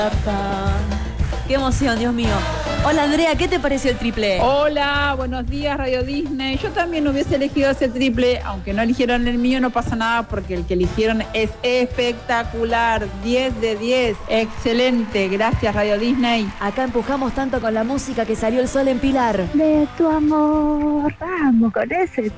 Qué emoción, Dios mío. Hola Andrea, ¿qué te pareció el triple? Hola, buenos días Radio Disney. Yo también hubiese elegido ese triple, aunque no eligieron el mío, no pasa nada porque el que eligieron es espectacular, 10 de 10, excelente, gracias Radio Disney. Acá empujamos tanto con la música que salió el sol en Pilar. De tu amor, vamos con ese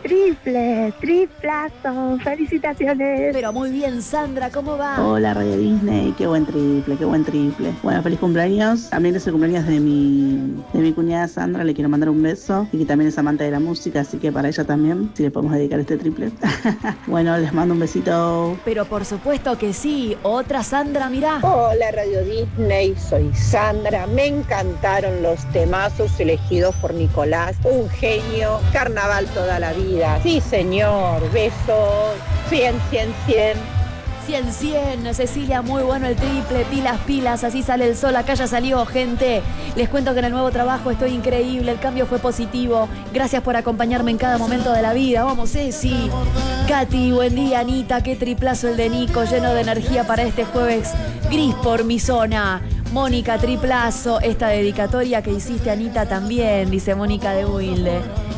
triplazo, felicitaciones. Pero muy bien, Sandra, ¿cómo va? Hola Radio Disney, qué buen triple, qué buen triple. Bueno, feliz cumpleaños, también es el cumpleaños de mi cuñada Sandra, le quiero mandar un beso y que también es amante de la música, así que para ella también, si le podemos dedicar este triple. Bueno, les mando un besito. Pero por supuesto que sí, otra Sandra, mirá. Hola Radio Disney, soy Sandra, me encantaron los temazos elegidos por Nicolás, un genio, carnaval toda la vida. Sí señor, besos, 100, 100, 100. 100, Cecilia, muy bueno el triple, pilas, así sale el sol, acá ya salió, gente. Les cuento que en el nuevo trabajo estoy increíble, el cambio fue positivo. Gracias por acompañarme en cada momento de la vida. Vamos, Ceci. Katy, buen día, Anita, qué triplazo el de Nico, lleno de energía para este jueves gris por mi zona. Mónica, triplazo, esta dedicatoria que hiciste, Anita, también, dice Mónica de Wilde.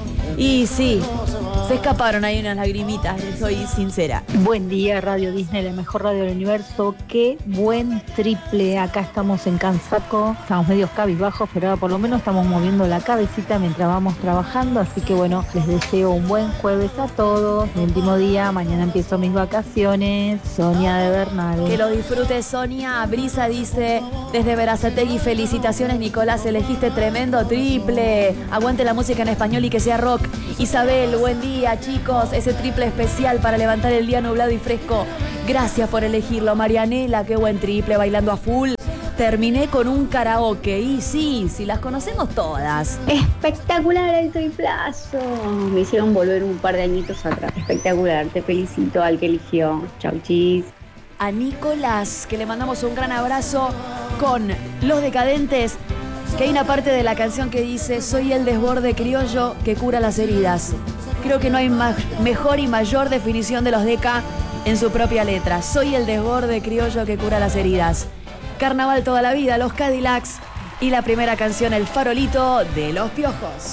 Y sí, se escaparon ahí unas lagrimitas, soy sincera. Buen día, Radio Disney, la mejor radio del universo. Qué buen triple. Acá estamos en Cansaco, estamos medios cabizbajos, pero ahora por lo menos estamos moviendo la cabecita mientras vamos trabajando. Así que bueno, les deseo un buen jueves a todos. Mi último día, mañana empiezo mis vacaciones. Sonia de Bernal. Que lo disfrutes, Sonia. Brisa dice, desde Verazategui, felicitaciones, Nicolás, elegiste tremendo triple. Aguante la música en español y que sea rock. Isabel, buen día, chicos, ese triple especial para levantar el día nublado y fresco. Gracias por elegirlo. Marianela, qué buen triple, bailando a full. Terminé con un karaoke y sí, las conocemos todas. Espectacular el triplazo. Me hicieron volver un par de añitos atrás. Espectacular, te felicito al que eligió. Chau, chis. A Nicolás, que le mandamos un gran abrazo con Los Decadentes, que hay una parte de la canción que dice: soy el desborde criollo que cura las heridas. Creo que no hay mejor y mayor definición de los Deca en su propia letra. Soy el desborde criollo que cura las heridas. Carnaval toda la vida, los Cadillacs y la primera canción, El Farolito de los Piojos.